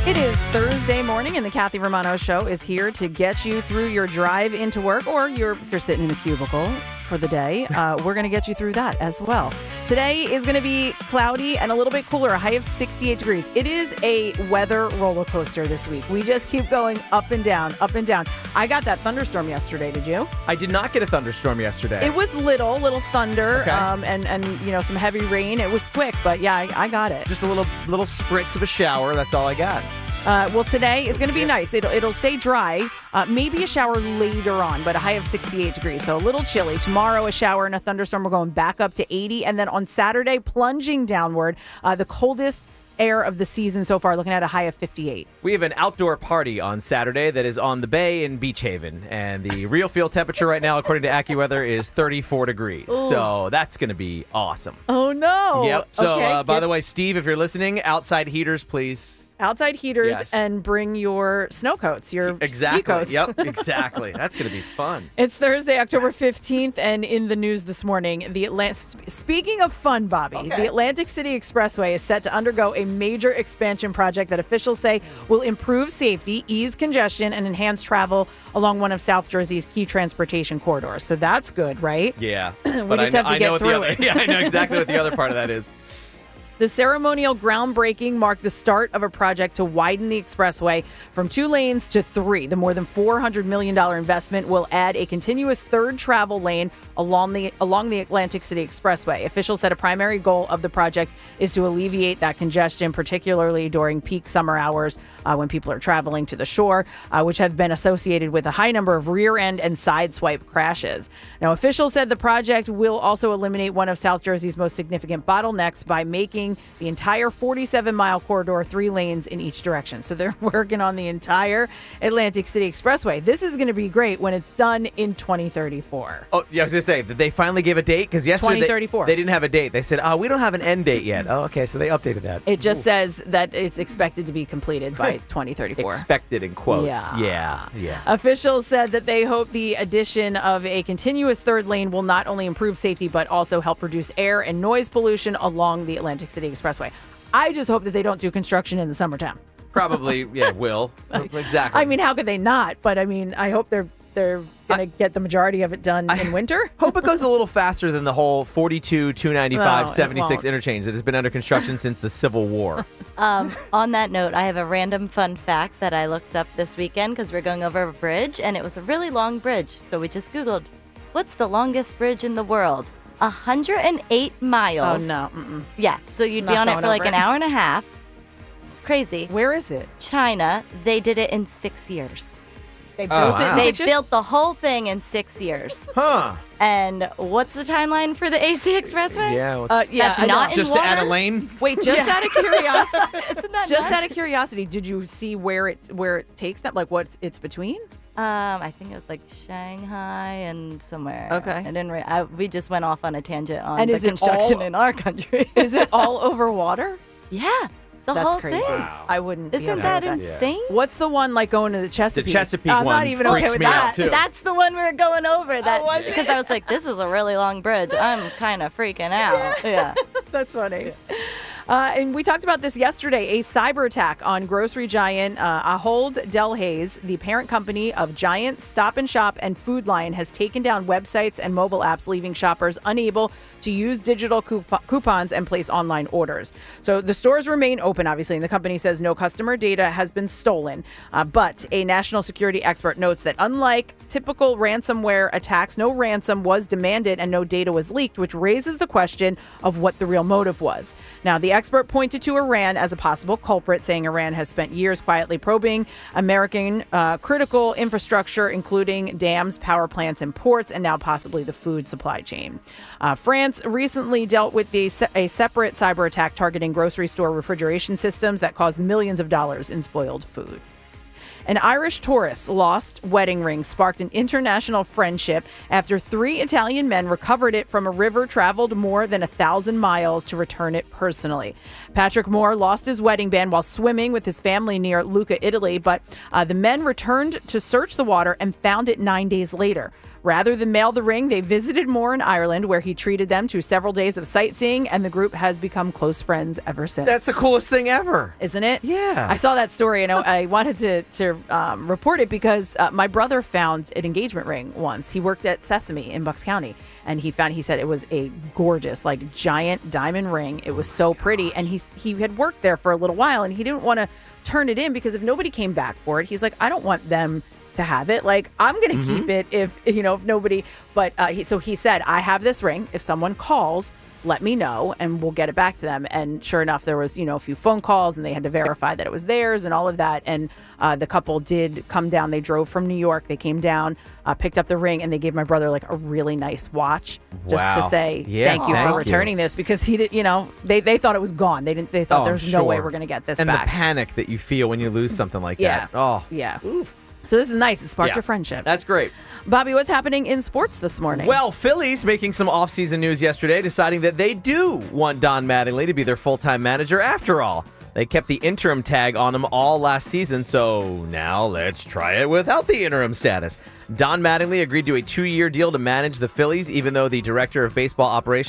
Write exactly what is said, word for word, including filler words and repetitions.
It is Thursday morning, and the Kathy Romano Show is here to get you through your drive into work, or you're, if you're sitting in the cubicle for the day. Uh, we're going to get you through that as well. Today is going to be cloudy and a little bit cooler, a high of sixty-eight degrees. It is a weather roller coaster this week. We just keep going up and down, up and down. I got that thunderstorm yesterday. Did you? I did not get a thunderstorm yesterday. It was little, little thunder, Okay. um, and, and, you know, some heavy rain. It was quick, but yeah, I, I got it. Just a little little spritz of a shower. That's all I got. Uh, well, today it's going to be nice. It'll, it'll stay dry. Uh, maybe a shower later on, but a high of sixty-eight degrees. So a little chilly. Tomorrow, a shower and a thunderstorm. We're going back up to eighty. And then on Saturday, plunging downward. Uh, the coldest air of the season so far, looking at a high of fifty-eight. We have an outdoor party on Saturday that is on the bay in Beach Haven. And the real field temperature right now, according to AccuWeather, is thirty-four degrees. Ooh. So that's going to be awesome. Oh, no. Yep. So, okay, uh, by get the way, Steve, if you're listening, outside heaters, please. Outside heaters, Yes. and bring your snow coats, your Exactly. ski coats. Yep, exactly. That's going to be fun. It's Thursday, October fifteenth, and in the news this morning, the Atlant- speaking of fun, Bobby, Okay. the Atlantic City Expressway is set to undergo a major expansion project that officials say will improve safety, ease congestion, and enhance travel along one of South Jersey's key transportation corridors. So that's good, right? Yeah. We but just I, have to I get know what through the other, it. Yeah, I know exactly what the other part of that is. The ceremonial groundbreaking marked the start of a project to widen the expressway from two lanes to three. The more than four hundred million dollars investment will add a continuous third travel lane along the along the Atlantic City Expressway. Officials said a primary goal of the project is to alleviate that congestion, particularly during peak summer hours uh, when people are traveling to the shore, uh, which have been associated with a high number of rear-end and side-swipe crashes. Now, officials said the project will also eliminate one of South Jersey's most significant bottlenecks by making the entire forty-seven mile corridor three lanes in each direction. So they're working on the entire Atlantic City Expressway. This is going to be great when it's done in twenty thirty-four. Oh, yeah, I was going to say, did they finally give a date? Because yesterday twenty thirty-four. They, they didn't have a date. They said, oh, we don't have an end date yet. Oh, okay, so they updated that. It just Ooh. says that it's expected to be completed by twenty thirty-four. Expected in quotes. Yeah. Yeah, yeah. Officials said that they hope the addition of a continuous third lane will not only improve safety, but also help reduce air and noise pollution along the Atlantic City Expressway. I just hope that they don't do construction in the summertime. Probably, yeah, will. Exactly. I mean, how could they not? But I mean, I hope they're they're going to get the majority of it done I in winter. Hope it goes a little faster than the whole forty-two, two ninety-five, No, it seventy-six won't. interchange that has been under construction since the Civil War. Um, on that note, I have a random fun fact that I looked up this weekend because we're going over a bridge, and it was a really long bridge. So we just Googled, what's the longest bridge in the world? one hundred eight Oh, miles. no. Mm-mm. Yeah, so you'd Not be on it going for like over an it. hour and a half. It's crazy. Where is it? China, they did it in six years. They Oh, built it. wow. in They six years? built the whole thing in six years. Huh. And what's the timeline for the A C Expressway? Yeah. Uh, What's, yeah, That's I know. not in just to add a water? lane? Wait, just out of curiosity. Isn't that Just nuts? out of curiosity, did you see where it where it takes them? Like what it's between? Um, I think it was like Shanghai and somewhere. Okay. I didn't. Re- I, we just went off on a tangent on And the is it construction all- in our country. Is it all over water? Yeah, the That's whole crazy. thing. Wow. I wouldn't. be Isn't okay that with insane? What's the one like going to the Chesapeake? Chesapeake I'm one not even freaks okay with me that. out, too. That's the one we were going over. That was it? because I was like, this is a really long bridge. I'm kind of freaking out. Yeah. That's funny. Uh, and we talked about this yesterday, a cyber attack on grocery giant uh, Ahold Delhaize, the parent company of Giant, Stop and Shop, and Food Lion, has taken down websites and mobile apps, leaving shoppers unable to use digital coup- coupons and place online orders. So the stores remain open, obviously, and the company says no customer data has been stolen. Uh, but a national security expert notes that unlike typical ransomware attacks, no ransom was demanded and no data was leaked, which raises the question of what the real motive was. Now, the expert pointed to Iran as a possible culprit, saying Iran has spent years quietly probing American uh, critical infrastructure, including dams, power plants, and ports, and now possibly the food supply chain. Uh, France recently dealt with the, a separate cyber attack targeting grocery store refrigeration systems that caused millions of dollars in spoiled food. An Irish tourist lost wedding ring sparked an international friendship after three Italian men recovered it from a river traveled more than a thousand miles to return it personally. Patrick Moore lost his wedding band while swimming with his family near Lucca, Italy, but uh, the men returned to search the water and found it nine days later. Rather than mail the ring, they visited Moore in Ireland, where he treated them to several days of sightseeing, and the group has become close friends ever since. That's the coolest thing ever. Isn't it? Yeah. I saw that story, and I, I wanted to, to um, report it because uh, my brother found an engagement ring once. He worked at Sesame in Bucks County, and he found, he said it was a gorgeous, like, giant diamond ring. It was so pretty, and he, he had worked there for a little while, and he didn't want to turn it in because if nobody came back for it, he's like, I don't want them to have it. Like, I'm going to mm-hmm. keep it if, you know, if nobody, but uh, he, so he said, I have this ring. If someone calls, let me know and we'll get it back to them. And sure enough, there was, you know, a few phone calls and they had to verify that it was theirs and all of that. And uh, the couple did come down. They drove from New York. They came down, uh, picked up the ring, and they gave my brother like a really nice watch just wow. to say yeah, thank you thank for returning you. this, because he did, you know, they, they thought it was gone. They didn't, they thought oh, there's sure. no way we're going to get this and back. And the panic that you feel when you lose something like yeah. that. Oh, yeah. Ooh. So this is nice. It sparked yeah. your friendship. That's great. Bobby, what's happening in sports this morning? Well, Phillies making some offseason news yesterday, deciding that they do want Don Mattingly to be their full-time manager after all. They kept the interim tag on him all last season, so now let's try it without the interim status. Don Mattingly agreed to a two-year deal to manage the Phillies, even though the director of baseball operations